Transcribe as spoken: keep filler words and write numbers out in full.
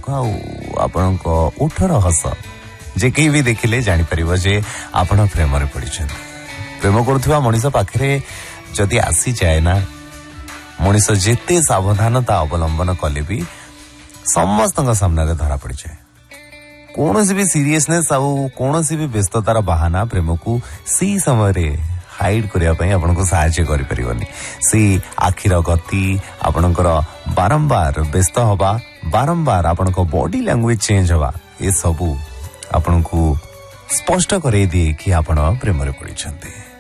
मुख आपण ओठर हस जे कहीं भी देखिले जापर जे आपण प्रेम पड़ी प्रेम करुवा मनीष पाखे जदि आसी जाए ना मनीष जेते सावधानता अवलंबन कले भी समस्त सामने धरा पड़ जाए कौन भी सीरियसनेस आउ कौन भी व्यस्ततार बहाना प्रेम को सी समय हाइड करने आपको साहाय्य करें से आखिर गति आपणकर बारंबार व्यस्त हवा बारंबार आपण बॉडी लैंग्वेज चेंज हवा ये सबू आपण को स्पष्ट करे दिए कि आपण प्रेम पड़ी।